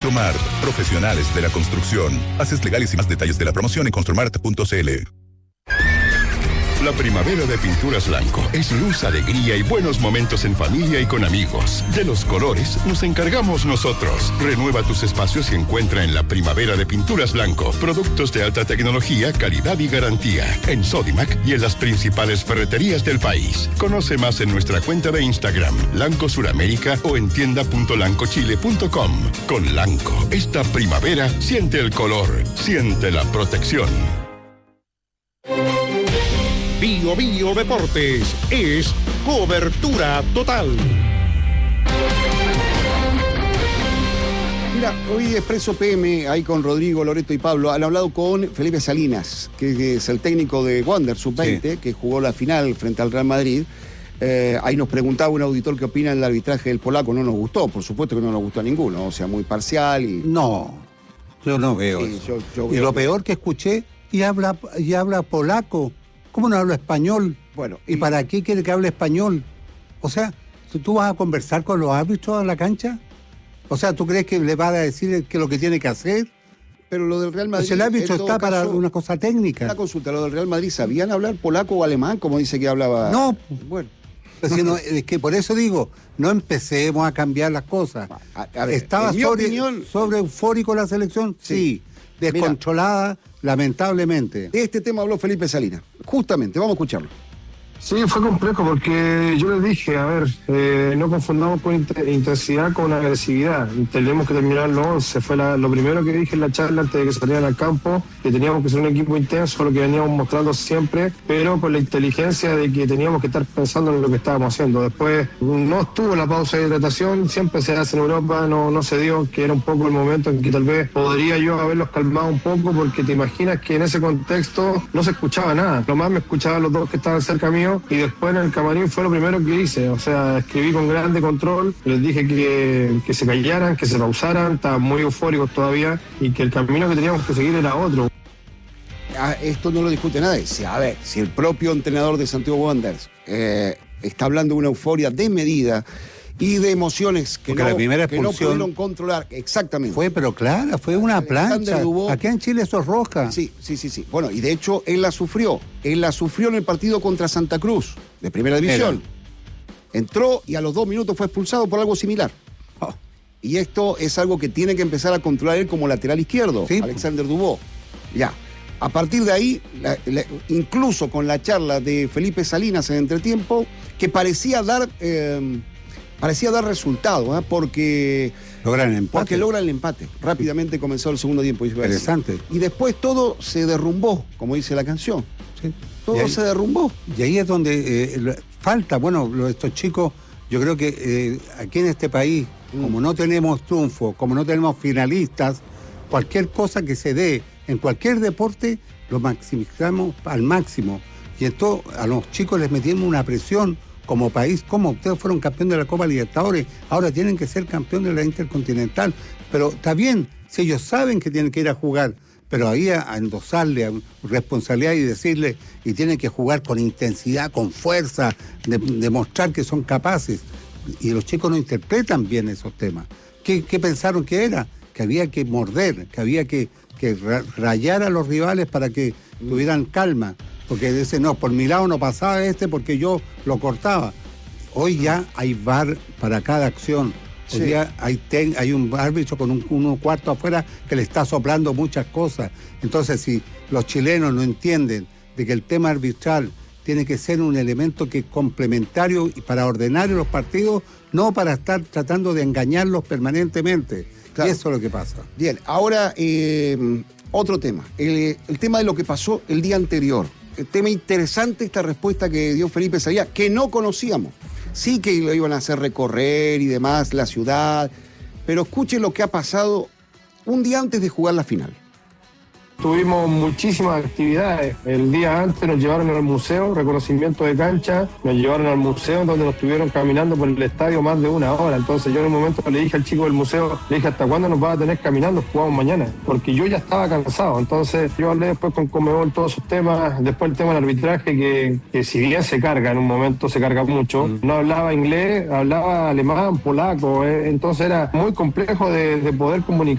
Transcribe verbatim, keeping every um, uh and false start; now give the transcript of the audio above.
Construmart, profesionales de la construcción. Bases legales y más detalles de la promoción en construmart punto c l. La primavera de Pinturas Blanco es luz, alegría y buenos momentos en familia y con amigos. De los colores nos encargamos nosotros. Renueva tus espacios y encuentra en la primavera de Pinturas Blanco productos de alta tecnología, calidad y garantía. En Sodimac y en las principales ferreterías del país. Conoce más en nuestra cuenta de Instagram, Lanco Suramérica, o en tienda punto lancochile punto com. Con Lanco, esta primavera siente el color, siente la protección. Bio Bio Deportes es cobertura total. Mira, hoy Expreso P M, ahí con Rodrigo, Loreto y Pablo, han hablado con Felipe Salinas, que es el técnico de Wander sub veinte, sí, que jugó la final frente al Real Madrid. Eh, ahí nos preguntaba un auditor qué opina del arbitraje del polaco. No nos gustó, por supuesto que no nos gustó a ninguno, o sea, muy parcial y... No, yo no veo sí, eso. Yo, yo y lo que... peor que escuché, y habla, y habla polaco. ¿Cómo no habla español? Bueno, ¿Y, ¿Y para qué quiere que hable español? O sea, ¿tú vas a conversar con los árbitros a la cancha? O sea, ¿tú crees que le va a decir que lo que tiene que hacer? Pero lo del Real Madrid... Pues el árbitro está caso, para una cosa técnica. La consulta, lo del Real Madrid, ¿sabían hablar polaco o alemán, como dice que hablaba? No. Bueno. Sino, es que por eso digo, no empecemos a cambiar las cosas. A, a ver, ¿Estaba sobre, opinión... sobre eufórico la selección? Sí. sí. Descontrolada, mira, lamentablemente. De este tema habló Felipe Salinas. Justamente, vamos a escucharlo. Sí, fue complejo porque yo les dije, a ver, eh, no confundamos con intensidad con agresividad. Tenemos que terminar los once. Fue la, lo primero que dije en la charla antes de que salieran al campo, que teníamos que ser un equipo intenso, lo que veníamos mostrando siempre, pero con la inteligencia de que teníamos que estar pensando en lo que estábamos haciendo. Después no estuvo la pausa de hidratación, siempre se hace en Europa, no, no se dio, que era un poco el momento en que tal vez podría yo haberlos calmado un poco, porque te imaginas que en ese contexto no se escuchaba nada. Lo más me escuchaban los dos que estaban cerca mío, y después en el camarín fue lo primero que hice, o sea, escribí con grande control, les dije que, que se callaran, que se pausaran, estaban muy eufóricos todavía y que el camino que teníamos que seguir era otro. Ah, esto no lo discute nadie. Si, a ver, si el propio entrenador de Santiago Wanderers eh, está hablando de una euforia desmedida y de emociones que, no, la primera que no pudieron controlar. Exactamente. Fue, pero clara, fue una plancha. Dubó, Aquí en Chile eso es roja. Sí, sí, sí, sí. Bueno, y de hecho él la sufrió. Él la sufrió en el partido contra Santa Cruz, de Primera División. Era. Entró y a los dos minutos fue expulsado por algo similar. Oh. Y esto es algo que tiene que empezar a controlar él como lateral izquierdo, sí, Alexander Dubó. Ya. A partir de ahí, la, la, incluso con la charla de Felipe Salinas en entretiempo, que parecía dar... Eh, Parecía dar resultado, ¿eh? porque, logran el empate. porque logra el empate. Rápidamente comenzó el segundo tiempo. Interesante. Y después todo se derrumbó, como dice la canción. Sí. Todo ahí, se derrumbó. Y ahí es donde eh, falta, bueno, estos chicos, yo creo que eh, aquí en este país, mm. como no tenemos triunfo, como no tenemos finalistas, cualquier cosa que se dé en cualquier deporte, lo maximizamos al máximo. Y esto a los chicos les metimos una presión como país. Como ustedes fueron campeón de la Copa Libertadores, ahora tienen que ser campeón de la Intercontinental. Pero está bien, si ellos saben que tienen que ir a jugar, pero ahí a, a endosarle a responsabilidad y decirle, y tienen que jugar con intensidad, con fuerza, de, demostrar que son capaces. Y los chicos no interpretan bien esos temas. ¿Qué, qué pensaron que era? Que había que morder, que había que, que rayar a los rivales para que tuvieran calma. Porque dice, no, por mi lado no pasaba este porque yo lo cortaba. Hoy ya hay V A R para cada acción. Hoy sí. día hay, ten, hay un árbitro con un, un cuarto afuera que le está soplando muchas cosas. Entonces, si los chilenos no entienden de que el tema arbitral tiene que ser un elemento que es complementario y para ordenar los partidos, no para estar tratando de engañarlos permanentemente. Claro. Y eso es lo que pasa. Bien, ahora eh, otro tema. El, el tema de lo que pasó el día anterior. El tema interesante, esta respuesta que dio Felipe Salinas, que no conocíamos. Sí que lo iban a hacer recorrer y demás, la ciudad, pero escuchen lo que ha pasado un día antes de jugar la final. Tuvimos muchísimas actividades. El día antes nos llevaron al museo, reconocimiento de cancha, nos llevaron al museo donde nos estuvieron caminando por el estadio más de una hora. Entonces yo en un momento le dije al chico del museo, le dije, ¿hasta cuándo nos vas a tener caminando? Jugamos mañana, porque yo ya estaba cansado. Entonces yo hablé después con Conmebol todos esos temas, después el tema del arbitraje, que, que si bien se carga, en un momento se carga mucho, mm. no hablaba inglés, hablaba alemán, polaco, eh, entonces era muy complejo de, de poder comunicar.